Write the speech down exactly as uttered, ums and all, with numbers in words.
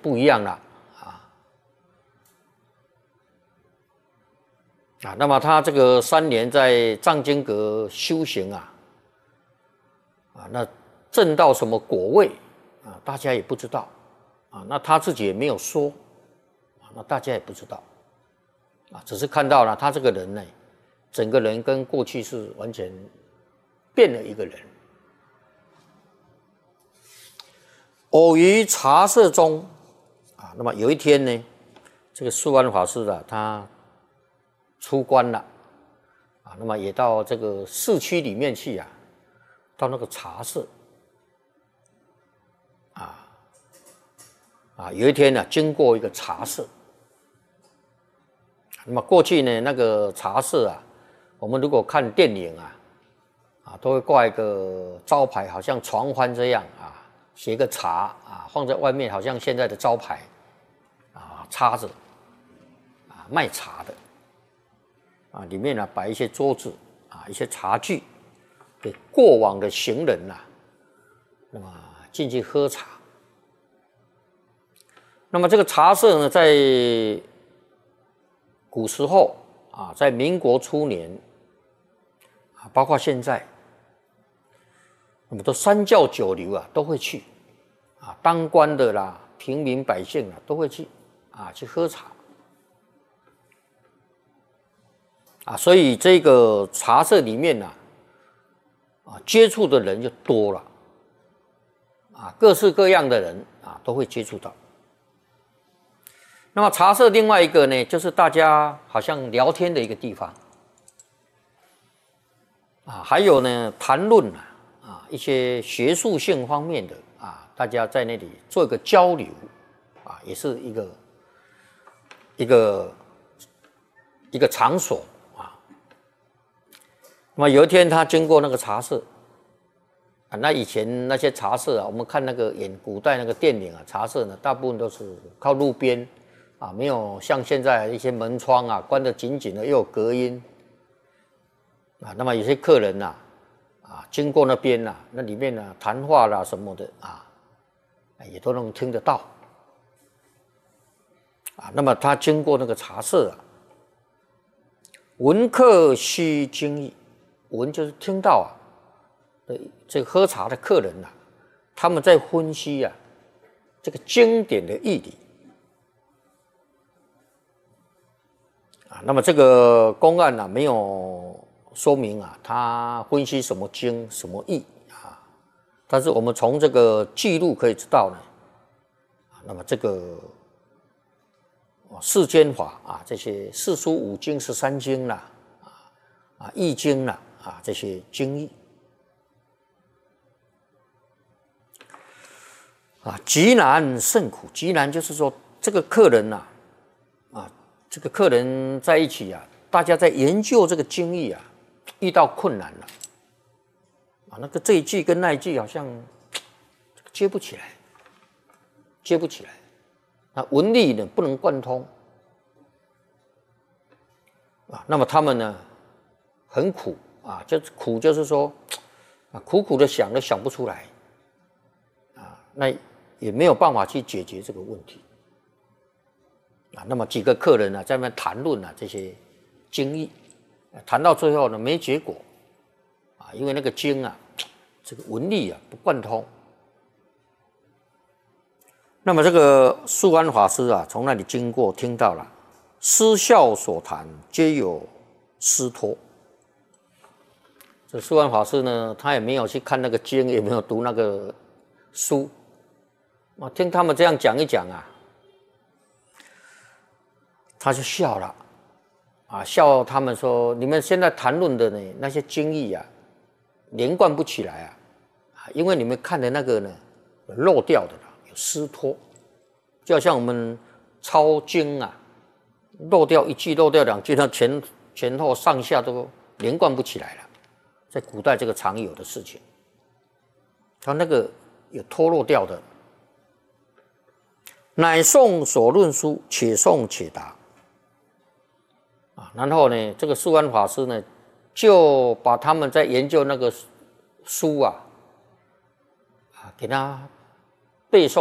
不一样了啊啊。那么他这个三年在藏经阁修行啊啊，那证到什么果位啊，大家也不知道啊。那他自己也没有说啊，那大家也不知道啊，只是看到了他这个人呢，整个人跟过去是完全变了一个人。偶于茶社中啊，那么有一天呢，这个素安法师啊，他出关了啊，那么也到这个市区里面去啊，到那个茶社啊啊，有一天呢、啊，经过一个茶社，那么过去呢，那个茶社啊，我们如果看电影啊，啊，都会挂一个招牌，好像床幡这样啊。写个茶啊，放在外面，好像现在的招牌啊，插着啊，卖茶的啊，里面呢摆一些桌子啊，一些茶具，给过往的行人呐、啊，那么进去喝茶。那么这个茶社呢，在古时候啊，在民国初年啊，包括现在。那么都三教九流啊，都会去啊，当官的啦，平民百姓啊，都会去啊，去喝茶啊，所以这个茶社里面呢、啊，啊，接触的人就多了啊，各式各样的人啊，都会接触到。那么茶社另外一个呢，就是大家好像聊天的一个地方啊，还有呢，谈论啊。啊，一些学术性方面的啊，大家在那里做一个交流啊，也是一个一个一个场所啊。那么有一天，他经过那个茶社啊，那以前那些茶社啊，我们看那个演古代那个电影啊，茶社呢，大部分都是靠路边啊，没有像现在一些门窗啊关得紧紧的，又有隔音啊。那么有些客人呐、啊。啊，经过那边呐、啊，那里面呢、啊、谈话啦什么的啊，也都能听得到啊。那么他经过那个茶社啊，闻客须经义，闻就是听到啊，这个喝茶的客人呐、啊，他们在分析啊这个经典的义理啊。那么这个公案呢、啊，没有。说明啊，他分析什么经什么义啊？但是我们从这个记录可以知道呢，啊，那么这个世间法啊，这些四书五经十三经啦，啊啊易经啦，啊这些经义啊，极难甚苦。极难就是说，这个客人呐、啊，啊，这个客人在一起啊，大家在研究这个经义啊。遇到困难了啊，那个这一句跟那一句好像接不起来，接不起来。那文理呢不能贯通啊，那么他们呢很苦啊，就是苦就是说啊，苦苦的想都想不出来啊，那也没有办法去解决这个问题啊。那么几个客人呢在那边谈论啊这些经义。谈到最后呢，没结果啊，因为那个经啊，这个文理啊不贯通。那么这个素安法师啊，从那里经过，听到了，师校所谈皆有师托。这素安法师呢，他也没有去看那个经，也没有读那个书，啊，听他们这样讲一讲啊，他就笑了。啊，笑他们说：“你们现在谈论的呢，那些经义啊，连贯不起来啊，啊，因为你们看的那个呢，有漏掉的啦，有失托，就好像我们抄经啊，漏掉一句，漏掉两句，它前前后上下都连贯不起来了，在古代这个常有的事情，他那个有脱落掉的，乃诵所论书，且诵且答。”啊，然后呢，这个素安法师呢，就把他们在研究那个书啊，啊，给他背诵。